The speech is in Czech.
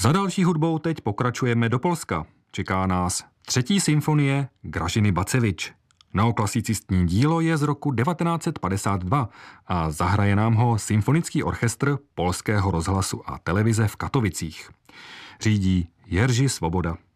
Za další hudbou teď pokračujeme do Polska. Čeká nás 3. symfonie Gražiny Bacevič. Neoklasicistní dílo je z roku 1952 a zahraje nám ho Symfonický orchestr Polského rozhlasu a televize v Katovicích. Řídí Jerzy Svoboda.